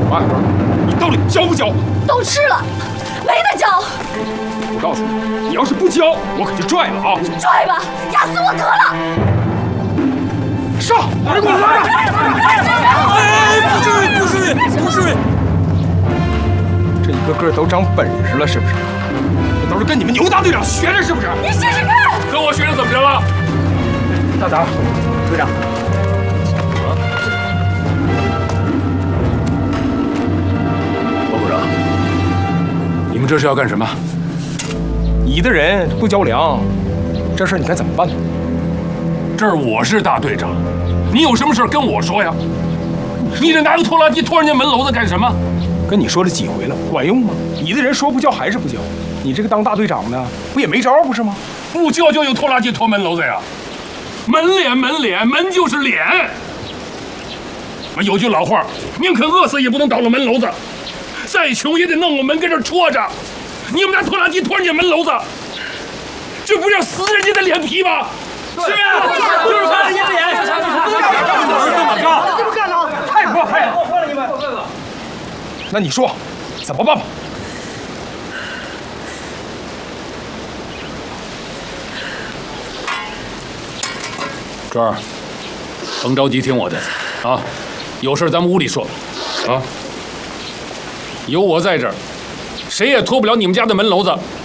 妈呀，你到底交不交？ 都吃了，没得交。 我告诉你，你要是不交，我可就拽了啊！ 拽吧，压死我得了。 上！把人给我拉上！哎，不是！这一个个都长本事了，是不是？这都是跟你们牛大队长学的，是不是？ 你试试看。 跟我学的怎么着了？ 大杂，队长。 报部长，你们这是要干什么？ 你的人不交粮，这事你该怎么办呢？ 这儿我是大队长，你有什么事跟我说呀？你这拿个拖拉机拖人家门楼子干什么？ 跟你说了几回了，管用吗？你的人说不交还是不交，你这个当大队长的不也没招不是吗？ 不交就用拖拉机拖门楼子呀！门脸，门就是脸。有句老话，宁肯饿死也不能倒了门楼子，再穷也得弄个门跟这戳着。你们拿拖拉机拖人家门楼子，这不叫撕人家的脸皮吗？ 是啊，就是撕人家脸，不能这么干，这么干呢？太过分了，你们！ 那你说怎么办吧？ 这儿，甭着急听我的啊，有事咱们屋里说啊。有我在这儿，谁也拖不了你们家的门楼子。